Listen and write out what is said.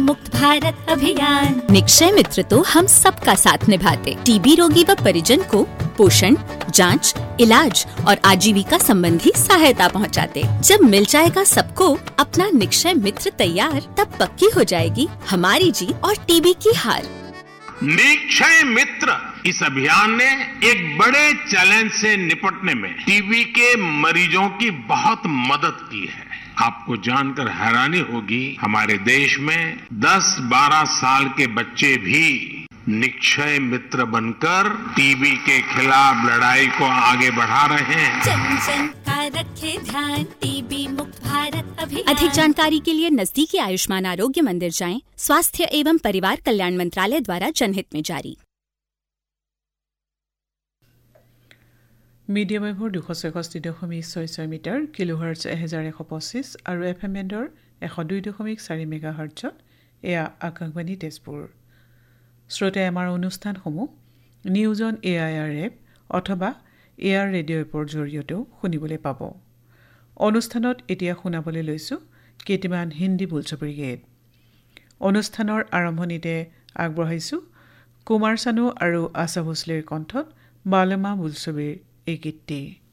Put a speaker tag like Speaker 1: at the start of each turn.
Speaker 1: मुक्त भारत अभियान। निक्षय मित्र तो हम सबका साथ निभाते, टीबी रोगी व परिजन को पोषण, जांच, इलाज और आजीविका संबंधी सहायता पहुंचाते। जब मिल जाएगा सबको अपना निक्षय मित्र तैयार, तब पक्की हो जाएगी हमारी जीत और टीबी की हार।
Speaker 2: निक्षय मित्र इस अभियान ने एक बड़े चैलेंज से निपटने में टीबी के मरीजों की बहुत मदद की है। आपको जानकर हैरानी होगी, हमारे देश में 10-12 साल के बच्चे भी निक्षय मित्र बनकर टीबी के खिलाफ लड़ाई को आगे बढ़ा रहे हैं।
Speaker 1: जन जन का रखे ध्यान, टीबी मुक्त भारत अभियान। अधिक जानकारी के लिए नजदीकी आयुष्मान आरोग्य मंदिर जाएं। स्वास्थ्य एवं परिवार कल्याण मंत्रालय द्वारा जनहित में जारी।
Speaker 3: মিডিয়াম ৱেভৰ 266.66 মিটাৰ, কিলোহাৰ্টজ 1125 আৰু FM বেণ্ডৰ 102.4 মেগাহাৰ্টজত এয়া আকাশবাণী তেজপুৰ। শ্ৰোতাই আমাৰ অনুষ্ঠানসমূহ নিউজ অন AIR এপ অথবা AIR ৰেডিঅ' এপৰ জৰিয়তেও শুনিবলৈ পাব। অনুষ্ঠানত এতিয়া শুনাবলৈ লৈছোঁ কেইটামান হিন্দী বোলছবিৰ গীত। অনুষ্ঠানৰ আৰম্ভণিতে আগবঢ়াইছোঁ কুমাৰ চানু আৰু আশা ভোছলেৰ কণ্ঠত বালমা বোলছবিৰ এই গীতটি।